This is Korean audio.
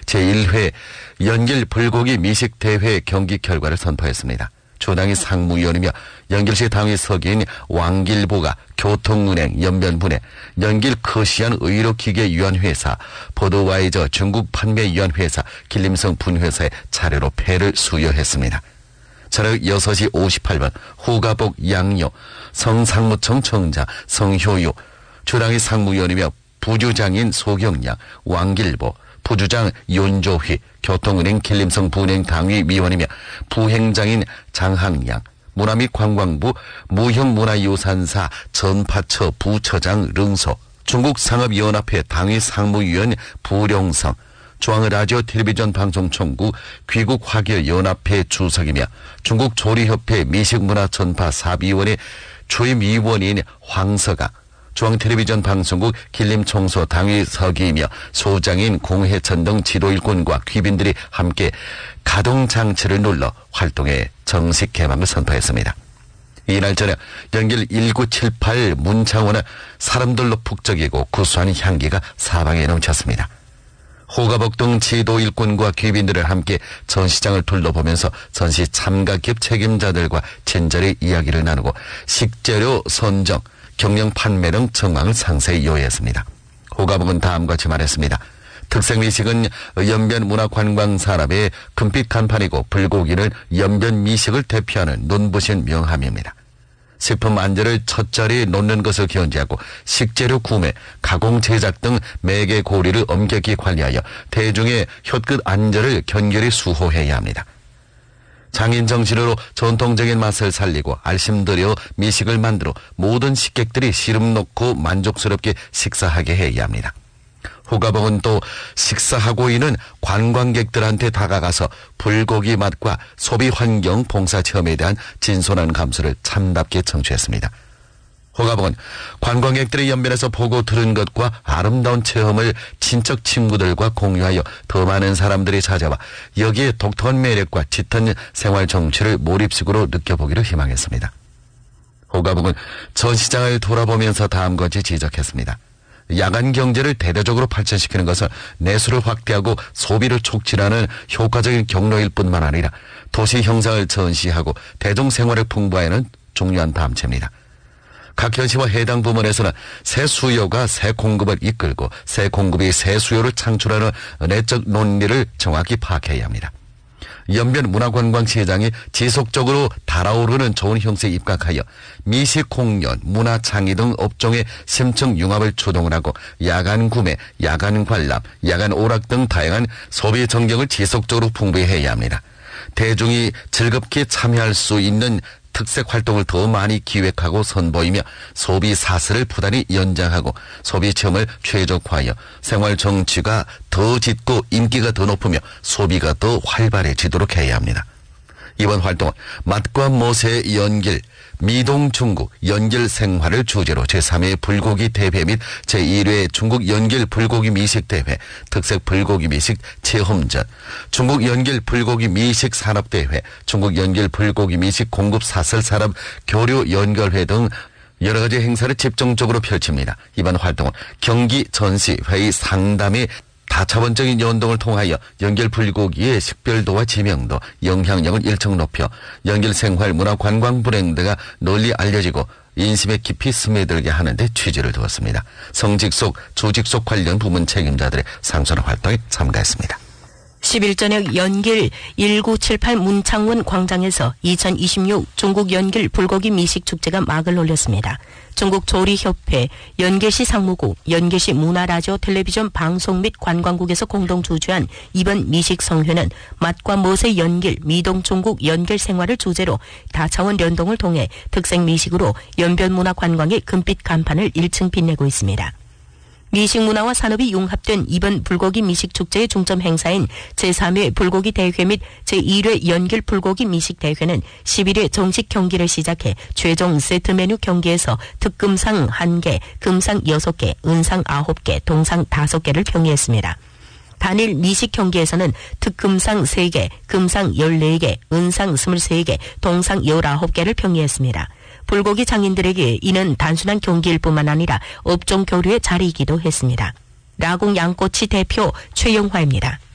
제1회 연길 불고기 미식대회 경기 결과를 선포했습니다. 주당의 상무위원이며 연길시 당의 서기인 왕길보가 교통은행 연변분해, 연길 커시안 의료기계위원회사, 버드와이저 중국 판매위원회사, 길림성 분회사의 차례로 패를 수여했습니다. 저녁 6시 58분 후가복 양요, 성상무청 청자 성효유, 주당의 상무위원이며 부주장인 소경양, 왕길보, 부주장 윤조휘, 교통은행 길림성 분행 당위 위원이며 부행장인 장항양, 문화 및 관광부 무형문화유산사 전파처 부처장 릉소, 중국상업연합회 당위 상무위원 부룡성, 중앙라디오 텔레비전 방송총국 귀국화교연합회 주석이며 중국조리협회 미식문화전파 사비원의 주임위원인 황서강, 중앙텔레비전 방송국 길림청소 당위 서기이며 소장인 공혜천 등 지도일꾼과 귀빈들이 함께 가동장치를 눌러 활동의 정식 개막을 선포했습니다. 이날 저녁 연길 1978 문창원은 사람들로 북적이고 구수한 향기가 사방에 넘쳤습니다. 호가복 등 지도 일꾼과 귀빈들을 함께 전시장을 둘러보면서 전시 참가기업 책임자들과 친절히 이야기를 나누고 식재료 선정, 경영 판매 등 정황을 상세히 요약했습니다. 호가복은 다음과 같이 말했습니다. 특색미식은 연변문화관광산업의 금빛 간판이고 불고기는 연변미식을 대표하는 눈부신 명함입니다. 식품 안전을 첫자리에 놓는 것을 견지하고 식재료 구매, 가공 제작 등 매개 고리를 엄격히 관리하여 대중의 혓끝 안전을 견결히 수호해야 합니다. 장인 정신으로 전통적인 맛을 살리고 알심들여 미식을 만들어 모든 식객들이 시름 놓고 만족스럽게 식사하게 해야 합니다. 호가복은 또 식사하고 있는 관광객들한테 다가가서 불고기 맛과 소비 환경 봉사 체험에 대한 진솔한 감수를 참답게 청취했습니다. 호가복은 관광객들의 연변에서 보고 들은 것과 아름다운 체험을 친척 친구들과 공유하여 더 많은 사람들이 찾아와 여기에 독특한 매력과 짙은 생활 정취를 몰입식으로 느껴보기를 희망했습니다. 호가복은 전시장을 돌아보면서 다음과 같이 지적했습니다. 야간 경제를 대대적으로 발전시키는 것은 내수를 확대하고 소비를 촉진하는 효과적인 경로일 뿐만 아니라 도시 형상을 전시하고 대중생활을 풍부화하는 중요한 담체입니다. 각 현시와 해당 부문에서는 새 수요가 새 공급을 이끌고 새 공급이 새 수요를 창출하는 내적 논리를 정확히 파악해야 합니다. 연변 문화관광시장이 지속적으로 달아오르는 좋은 형세에 입각하여 미식 공연, 문화창의 등 업종의 심층 융합을 추동을 하고 야간 구매, 야간 관람, 야간 오락 등 다양한 소비 전경을 지속적으로 풍부히 해야 합니다. 대중이 즐겁게 참여할 수 있는 특색 활동을 더 많이 기획하고 선보이며 소비 사슬을 부단히 연장하고 소비 체험을 최적화하여 생활 정치가 더 짙고 인기가 더 높으며 소비가 더 활발해지도록 해야 합니다. 이번 활동은 맛과 멋의 연길, 미동 중국 연길 생활을 주제로 제3회 불고기 대회 및 제1회 중국 연길 불고기 미식 대회, 특색 불고기 미식 체험전, 중국 연길 불고기 미식 산업 대회, 중국 연길 불고기 미식 공급 사슬 산업 교류 연결회 등 여러 가지 행사를 집중적으로 펼칩니다. 이번 활동은 경기 전시 회의 상담의 다차원적인 연동을 통하여 연길 불고기의 식별도와 지명도, 영향력을 일정 높여 연길 생활 문화 관광 브랜드가 널리 알려지고 인심에 깊이 스며들게 하는 데 취지를 두었습니다. 성직속, 조직속 관련 부문 책임자들의 상소한 활동에 참가했습니다. 10일 저녁 연길 1978 문창원 광장에서 2026 중국 연길 불고기 미식 축제가 막을 올렸습니다. 중국 조리협회, 연길시 상무국, 연길시 문화라디오 텔레비전 방송 및 관광국에서 공동 주최한 이번 미식 성회는 맛과 멋의 연길, 미동 중국 연길 생활을 주제로 다차원 연동을 통해 특색 미식으로 연변문화 관광의 금빛 간판을 1층 빛내고 있습니다. 미식 문화와 산업이 융합된 이번 불고기 미식 축제의 중점 행사인 제3회 불고기 대회 및 제1회 연길 불고기 미식 대회는 11회 정식 경기를 시작해 최종 세트 메뉴 경기에서 특금상 1개, 금상 6개, 은상 9개, 동상 5개를 평의했습니다. 단일 미식 경기에서는 특금상 3개, 금상 14개, 은상 23개, 동상 19개를 평의했습니다. 불고기 장인들에게 이는 단순한 경기일 뿐만 아니라 업종 교류의 자리이기도 했습니다. 라공 양꼬치 대표 최영화입니다.